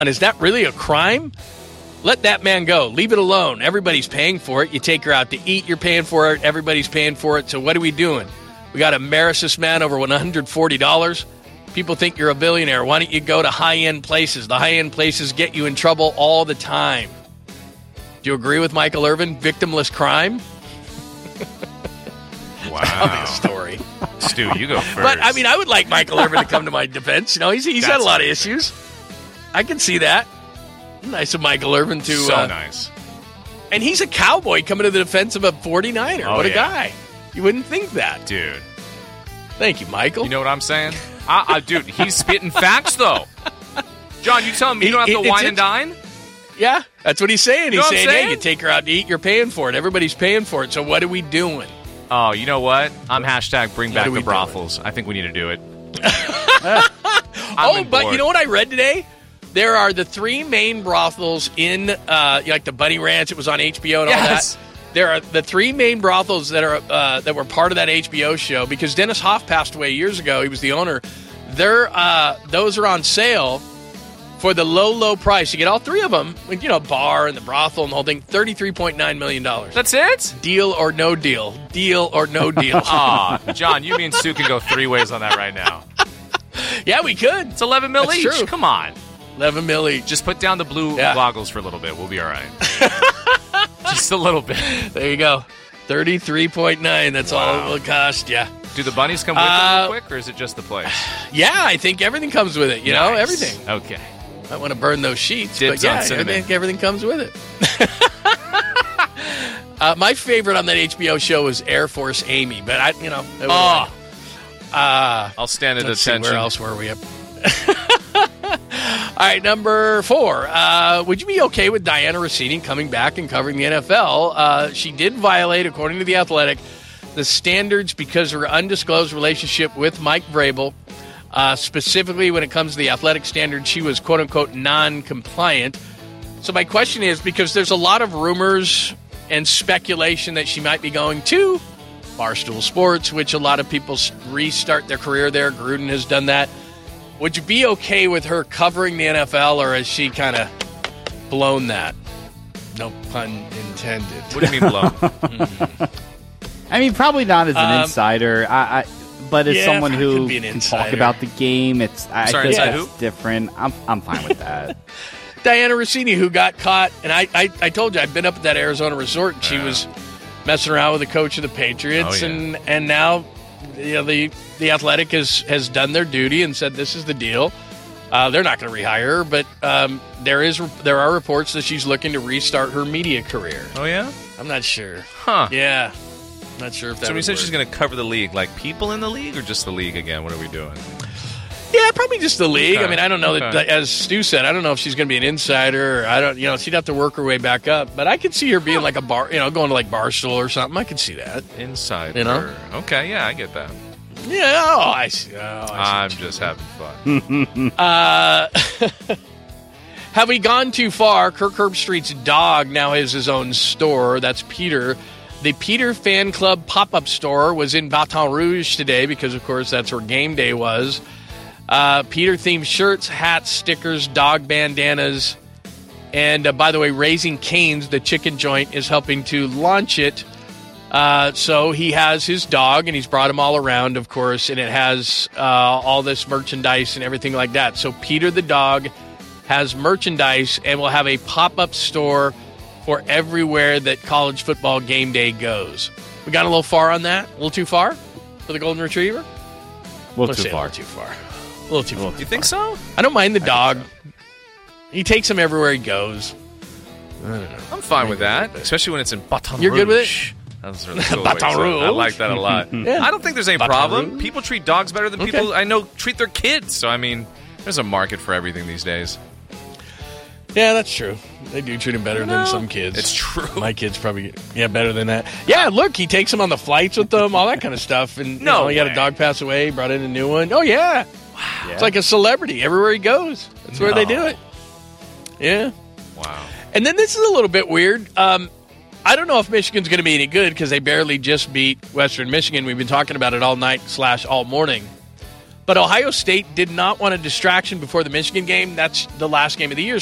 Is that really a crime? Let that man go. Leave it alone. Everybody's paying for it. You take her out to eat, you're paying for it. Everybody's paying for it. So what are we doing? We got to embarrass this man over $140. People think you're a billionaire. Why don't you go to high-end places? The high-end places get you in trouble all the time. Do you agree with Michael Irvin? Victimless crime? Wow. Tell me a story. Stu, you go first. But, I mean, I would like Michael Irvin to come to my defense. You know, he's had a lot of issues. I can see that. Nice of Michael Irvin to... So nice. And he's a cowboy coming to the defense of a 49er. Oh, what a yeah. guy. You wouldn't think that. Dude. Thank you, Michael. You know what I'm saying? Dude, he's spitting facts, though. John, you tell him you don't have to wine and dine? Yeah, that's what he's saying. You know He's what I'm saying, saying? hey, you take her out to eat, you're paying for it. Everybody's paying for it. So what are we doing? Oh, you know what? I'm hashtag bring back are we the brothels. I think we need to do it. But you know what I read today? There are the 3 main brothels in, like the Bunny Ranch. It was on HBO and all that. There are the 3 main brothels that are that were part of that HBO show because Dennis Hoff passed away years ago. He was the owner. Those are on sale for the low price. You get all 3 of them, you know, bar and the brothel and the whole thing, $33.9 million. That's it? Deal or no deal. Deal or no deal. John, you and Stu can go 3 ways on that right now. Yeah, we could. It's 11 mil each. True. Come on. 11 mil each. Just put down the blue goggles for a little bit. We'll be all right. Just a little bit. There you go. 33.9. That's all it will cost you. Do the bunnies come with them real quick, or is it just the place? Yeah, I think everything comes with it. You know, everything. Okay. I want to burn those sheets, Dibs but yeah, on I cinnamon. think everything comes with it. My favorite on that HBO show was Air Force Amy, but I'll stand at let's see, attention. where else were we up? All right, number 4. Would you be okay with Diana Rossini coming back and covering the NFL? She did violate, according to The Athletic, the standards because of her undisclosed relationship with Mike Vrabel. Specifically, when it comes to the athletic standards, she was, quote-unquote, non-compliant. So my question is, because there's a lot of rumors and speculation that she might be going to Barstool Sports, which a lot of people restart their career there. Gruden has done that. Would you be okay with her covering the NFL, or has she kind of blown that? No pun intended. What do you mean blown? I mean, probably not as an insider. But as someone who can talk about the game, I think it's different. I'm fine with that. Diana Rossini, who got caught, and I told you I'd been up at that Arizona resort, and she was messing around with the coach of the Patriots, and now the Athletic has done their duty and said this is the deal. They're not going to rehire her, but there are reports that she's looking to restart her media career. Oh yeah, I'm not sure. Huh? Yeah. Not sure if that. So we said work. she's going to cover the league, like people in the league, or just the league again? What are we doing? Yeah, probably just the league. Okay. I mean, I don't know that, as Stu said, I don't know if she's going to be an insider. Or I don't, she'd have to work her way back up. But I could see her being like a bar, going to like Barstool or something. I could see that. Insider. Okay, yeah, I get that. Yeah, I see. I'm just having fun. Have we gone too far? Kirk Herbstreit's dog now has his own store. That's Peter. The Peter Fan Club pop-up store was in Baton Rouge today because, of course, that's where game day was. Peter-themed shirts, hats, stickers, dog bandanas. And, by the way, Raising Cane's, the chicken joint, is helping to launch it. So he has his dog, and he's brought him all around, of course, and it has all this merchandise and everything like that. So Peter the dog has merchandise and will have a pop-up store for everywhere that college football game day goes. We got a little far on that? A little too far for the Golden Retriever? A little too far. A little too far. You think so? I don't mind the dog. He takes him everywhere he goes. I don't know. I'm fine with that, especially when it's in Baton Rouge. You're good with it? That's really cool. Baton Rouge. I like that a lot. Yeah. I don't think there's any Baton problem. Rouge. People treat dogs better than people I know treat their kids. So, I mean, there's a market for everything these days. Yeah, that's true. They do treat him better than some kids. It's true. My kids probably better than that. Yeah, look, he takes them on the flights with them, all that kind of stuff. And he had a dog pass away, brought in a new one. Oh, yeah. Wow. It's like a celebrity everywhere he goes. That's where they do it. Yeah. Wow. And then this is a little bit weird. I don't know if Michigan's going to be any good because they barely just beat Western Michigan. We've been talking about it all night / all morning. But Ohio State did not want a distraction before the Michigan game. That's the last game of the year.